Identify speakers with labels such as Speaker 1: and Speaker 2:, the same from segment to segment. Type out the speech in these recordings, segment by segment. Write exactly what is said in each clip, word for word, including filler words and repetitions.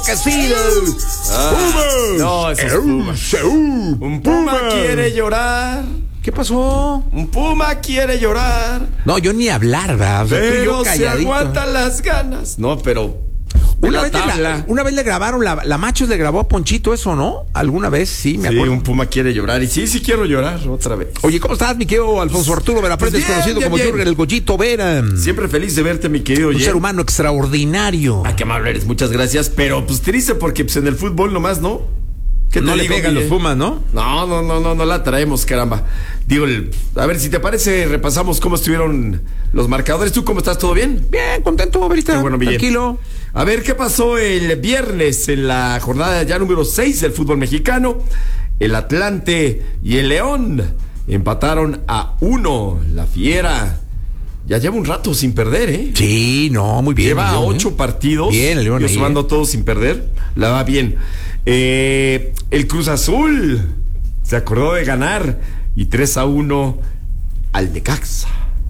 Speaker 1: que sí.
Speaker 2: Ah,
Speaker 1: Pumas.
Speaker 2: no, eso es Puma.
Speaker 1: Seú,
Speaker 2: Un Puma,
Speaker 1: Puma
Speaker 2: quiere llorar.
Speaker 1: ¿Qué pasó?
Speaker 2: Un Puma quiere llorar.
Speaker 1: No, yo ni hablar, ¿verdad? O sea, tú y yo
Speaker 2: Pero se
Speaker 1: calladito.
Speaker 2: aguantan las ganas. No, pero
Speaker 1: Una
Speaker 2: la
Speaker 1: vez, le
Speaker 2: tabla.
Speaker 1: gra- una vez le grabaron, la, la Machos le grabó a Ponchito eso, ¿no? Alguna vez, sí, me
Speaker 2: Sí,
Speaker 1: acuerdo.
Speaker 2: un Puma quiere llorar. Y sí, sí quiero llorar otra vez.
Speaker 1: Oye, ¿cómo estás, mi querido Alfonso Arturo Verafrés,
Speaker 2: Pues bien,
Speaker 1: conocido
Speaker 2: bien,
Speaker 1: como
Speaker 2: bien.
Speaker 1: Jürgen el Goyito Vera?
Speaker 2: Siempre feliz de verte, mi querido
Speaker 1: Un
Speaker 2: Jen.
Speaker 1: ser humano extraordinario.
Speaker 2: Ah, qué amable eres, muchas gracias. Pero pues triste porque pues en el fútbol nomás, ¿no? ¿Qué te
Speaker 1: No le
Speaker 2: digo,
Speaker 1: pegan los
Speaker 2: Guille?
Speaker 1: Pumas, ¿no?
Speaker 2: No, no, no, no, no la traemos, caramba. Digo, el- a ver, si te parece, repasamos cómo estuvieron los marcadores. ¿Tú cómo estás? ¿Todo bien?
Speaker 1: Bien, contento, Verita.
Speaker 2: Qué bueno, Guille.
Speaker 1: Tranquilo.
Speaker 2: A ver, ¿qué pasó el viernes en la jornada ya número seis del fútbol mexicano? El Atlante y el León empataron a uno. La Fiera ya lleva un rato sin perder, ¿eh?
Speaker 1: Sí, no, muy bien.
Speaker 2: Lleva
Speaker 1: el León,
Speaker 2: ocho
Speaker 1: ¿eh?
Speaker 2: partidos.
Speaker 1: Bien, el León
Speaker 2: y
Speaker 1: ahí,
Speaker 2: sumando
Speaker 1: ¿eh?
Speaker 2: todos sin perder. La va bien. Eh, el Cruz Azul se acordó de ganar y tres a uno al Necaxa.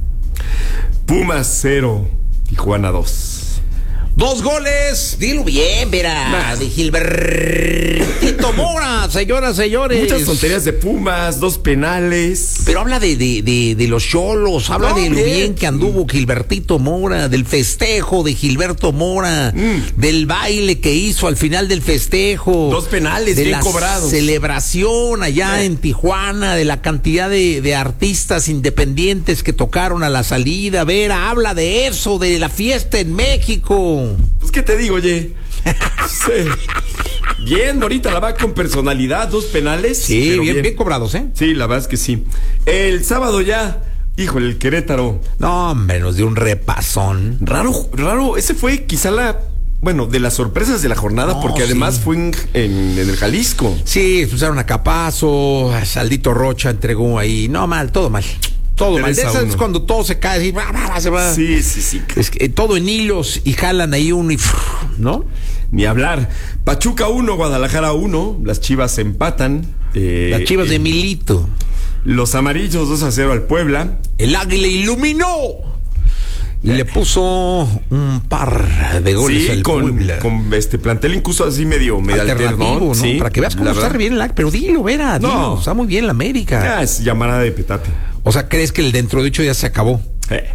Speaker 2: Pumas cero, Tijuana dos.
Speaker 1: Dos goles, dilo bien, Vera,
Speaker 2: Nah.
Speaker 1: de Gilbertito Mora, señoras, señores.
Speaker 2: Muchas tonterías de Pumas, dos penales.
Speaker 1: Pero habla de, de, de, de los cholos, habla
Speaker 2: No,
Speaker 1: de lo
Speaker 2: bien.
Speaker 1: bien que anduvo Gilbertito Mora, del festejo de Gilberto Mora,
Speaker 2: Mm.
Speaker 1: del baile que hizo al final del festejo.
Speaker 2: Dos penales
Speaker 1: de
Speaker 2: bien
Speaker 1: la
Speaker 2: cobrados.
Speaker 1: celebración allá
Speaker 2: Eh.
Speaker 1: en Tijuana, de la cantidad de, de artistas independientes que tocaron a la salida. Vera, habla de eso, de la fiesta en México.
Speaker 2: Pues, ¿qué te digo, oye? Sí. Bien, ahorita la va con personalidad, dos penales.
Speaker 1: Sí,
Speaker 2: pero
Speaker 1: bien, bien cobrados, ¿eh?
Speaker 2: Sí, la verdad es que sí. El sábado ya, híjole, el Querétaro.
Speaker 1: No, hombre, nos dio un repasón.
Speaker 2: Raro, raro, ese fue quizá la, bueno, de las sorpresas de la jornada,
Speaker 1: No,
Speaker 2: porque además
Speaker 1: sí.
Speaker 2: fue en, en- en el Jalisco.
Speaker 1: Sí, usaron a Capazo, a Saldito Rocha entregó ahí. No, mal, todo mal. Todo mal. De
Speaker 2: Tres a
Speaker 1: esas es
Speaker 2: uno.
Speaker 1: cuando todo se cae, así, bla, bla, bla, se va.
Speaker 2: Sí, sí, sí.
Speaker 1: Es que, eh, todo en hilos y jalan ahí uno y ¿no?
Speaker 2: Ni hablar. Pachuca uno, Guadalajara uno, las Chivas empatan. eh,
Speaker 1: Las Chivas de
Speaker 2: eh,
Speaker 1: Milito.
Speaker 2: Los amarillos dos a cero al Puebla.
Speaker 1: El águila iluminó. Y le puso un par de goles
Speaker 2: Sí,
Speaker 1: al
Speaker 2: con,
Speaker 1: Puebla.
Speaker 2: con este plantel incluso así medio, medio
Speaker 1: Alternativo,
Speaker 2: alterno,
Speaker 1: ¿no?
Speaker 2: sí,
Speaker 1: Para que veas cómo
Speaker 2: la
Speaker 1: está
Speaker 2: verdad.
Speaker 1: bien el águila. Pero dilo, Vera, dilo.
Speaker 2: No.
Speaker 1: Está muy bien la América.
Speaker 2: Ya es llamada de petate.
Speaker 1: O sea, ¿crees que el dentro de ocho ya se acabó?
Speaker 2: Eh.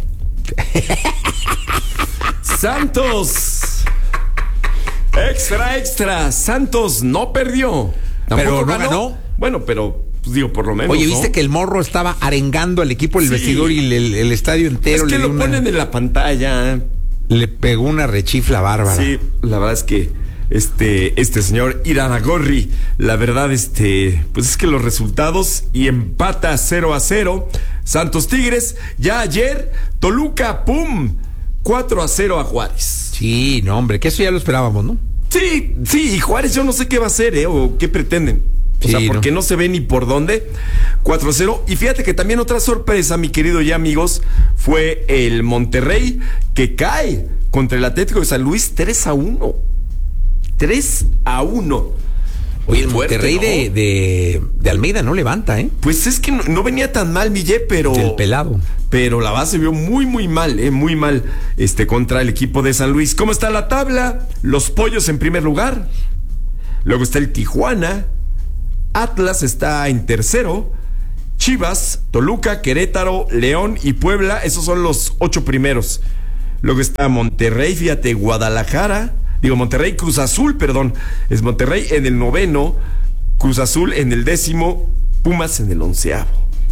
Speaker 2: Santos. Extra, extra. Santos no perdió.
Speaker 1: Pero no ganó.
Speaker 2: Bueno, pero pues, digo, por lo menos.
Speaker 1: Oye,
Speaker 2: ¿no?
Speaker 1: ¿viste que el morro estaba arengando al equipo, el
Speaker 2: Sí.
Speaker 1: vestidor y el, el- el estadio entero?
Speaker 2: Es que
Speaker 1: le,
Speaker 2: lo
Speaker 1: dio una-
Speaker 2: ponen en la pantalla.
Speaker 1: le pegó una rechifla bárbara.
Speaker 2: Sí, la verdad es que este, este señor Iraragorri, la verdad, este, pues es que los resultados y empata cero a cero. Santos Tigres, ya ayer, Toluca, pum, cuatro a cero a Juárez.
Speaker 1: Sí, no, hombre, que eso ya lo esperábamos, ¿no?
Speaker 2: Sí, sí, y Juárez yo no sé qué va a hacer, ¿eh? O qué pretenden. O
Speaker 1: Sí,
Speaker 2: sea, porque
Speaker 1: ¿no?
Speaker 2: no se ve ni por dónde. cuatro a cero. Y fíjate que también otra sorpresa, mi querido ya amigos, fue el Monterrey que cae contra el Atlético de San Luis tres a uno. tres a uno.
Speaker 1: Oye, el
Speaker 2: Fuerte,
Speaker 1: Monterrey
Speaker 2: ¿no?
Speaker 1: de, de, de Almeida no levanta, ¿eh?
Speaker 2: Pues es que no, no venía tan mal, Mille, pero.
Speaker 1: Del pelado.
Speaker 2: Pero la base vio muy, muy mal, eh, muy mal este, contra el equipo de San Luis. ¿Cómo está la tabla? Los Pollos en primer lugar. Luego está el Tijuana. Atlas está en tercero. Chivas, Toluca, Querétaro, León y Puebla. Esos son los ocho primeros. Luego está Monterrey, fíjate, Guadalajara. Digo, Monterrey, Cruz Azul, perdón. Es Monterrey en el noveno. Cruz Azul en el décimo. Pumas en el onceavo.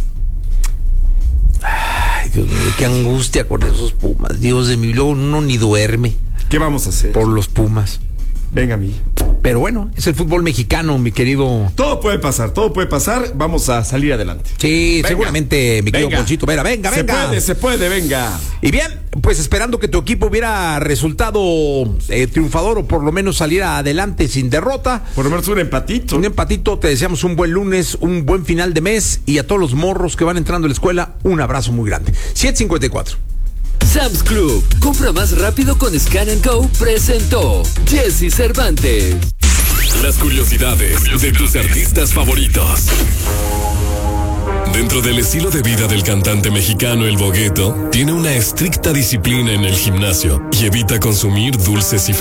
Speaker 1: Ay, Dios mío, qué angustia con esos Pumas. Dios de mi, luego uno ni duerme
Speaker 2: ¿Qué vamos a hacer?
Speaker 1: por los Pumas.
Speaker 2: Venga, mi.
Speaker 1: Pero bueno, es el fútbol mexicano, mi querido.
Speaker 2: Todo puede pasar, todo puede pasar. Vamos a salir adelante.
Speaker 1: Sí,
Speaker 2: Venga.
Speaker 1: seguramente, mi querido
Speaker 2: Venga.
Speaker 1: Ponchito Vera. Venga,
Speaker 2: Se
Speaker 1: venga.
Speaker 2: puede, se puede, venga.
Speaker 1: Y bien, pues esperando que tu equipo hubiera resultado eh, triunfador o por lo menos saliera adelante sin derrota.
Speaker 2: Por lo menos un empatito.
Speaker 1: Un empatito, te deseamos un buen lunes, un buen final de mes y a todos los morros que van entrando a la escuela, un abrazo muy grande. siete cincuenta y cuatro.
Speaker 3: Sam's Club, compra más rápido con Scan and Go, presentó Jesse Cervantes.
Speaker 4: Las curiosidades de tus artistas favoritos. Dentro del estilo de vida del cantante mexicano El Bogueto, tiene una estricta disciplina en el gimnasio y evita consumir dulces y